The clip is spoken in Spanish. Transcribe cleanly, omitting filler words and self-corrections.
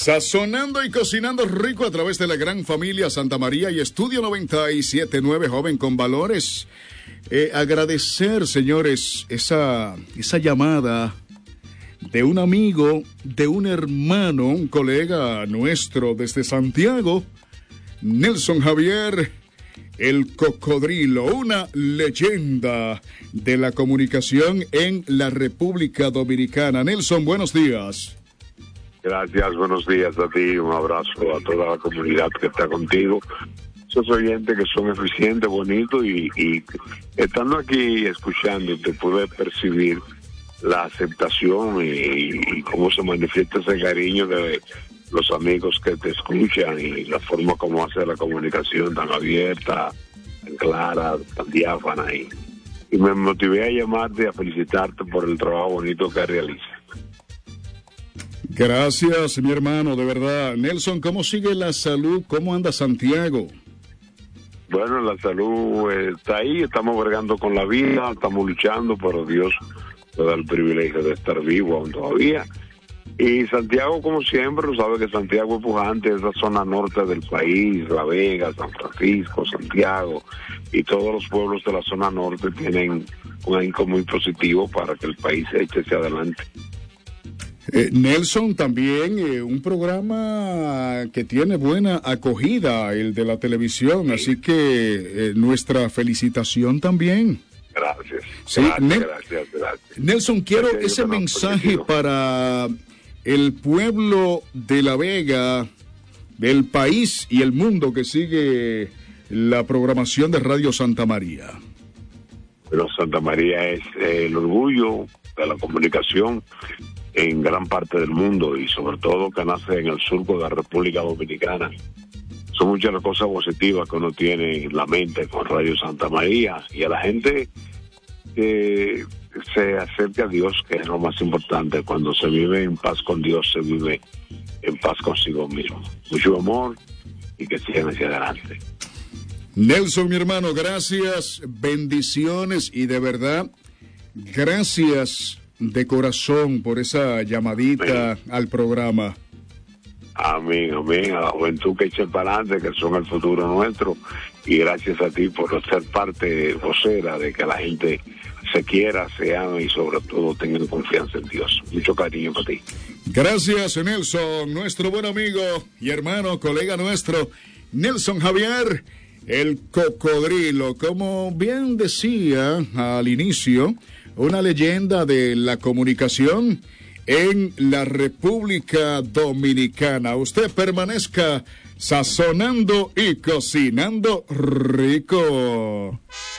Sazonando y cocinando rico a través de la gran familia Santa María y Estudio 97.9, joven con valores. Agradecer, señores, esa llamada de un amigo, de un hermano, un colega nuestro desde Santiago, Nelson Javier, el Cocodrilo, una leyenda de la comunicación en la República Dominicana. Nelson, buenos días. Gracias, buenos días a ti, un abrazo a toda la comunidad que está contigo. Esos oyentes que son eficientes, bonitos y estando aquí escuchándote pude percibir la aceptación y cómo se manifiesta ese cariño de los amigos que te escuchan y la forma como hace la comunicación tan abierta, tan clara, tan diáfana y me motivé a llamarte y a felicitarte por el trabajo bonito que realizas. Gracias, mi hermano, de verdad. Nelson, ¿cómo sigue la salud? ¿Cómo anda Santiago? Bueno, la salud está ahí, estamos bregando con la vida, estamos luchando, pero Dios nos da el privilegio de estar vivo aún todavía. Y Santiago, como siempre, sabe que Santiago es pujante, esa zona norte del país, La Vega, San Francisco, Santiago, y todos los pueblos de la zona norte tienen un ahínco muy positivo para que el país se eche hacia adelante. Nelson, también un programa que tiene buena acogida, el de la televisión, sí. Así que nuestra felicitación también. Gracias. Sí, gracias. Nelson, quiero ese mensaje para el pueblo de La Vega, del país y el mundo que sigue la programación de Radio Santa María. Bueno, Santa María es el orgullo de la comunicación en gran parte del mundo y sobre todo que nace en el surco de la República Dominicana. Son muchas las cosas positivas que uno tiene en la mente con Radio Santa María y a la gente que se acerca a Dios, que es lo más importante. Cuando se vive en paz con Dios, se vive en paz consigo mismo. Mucho amor y que sigan hacia adelante. Nelson, mi hermano, gracias, bendiciones y de verdad, gracias de corazón por esa llamadita al programa. Amén, amén. A la juventud que eche para adelante, que son el futuro nuestro. Y gracias a ti por ser parte vocera de que la gente se quiera, se ame y sobre todo tengan confianza en Dios. Mucho cariño para ti. Gracias, Nelson, nuestro buen amigo y hermano, colega nuestro, Nelson Javier, el Cocodrilo. Como bien decía al inicio, una leyenda de la comunicación en la República Dominicana. Usted permanezca sazonando y cocinando rico.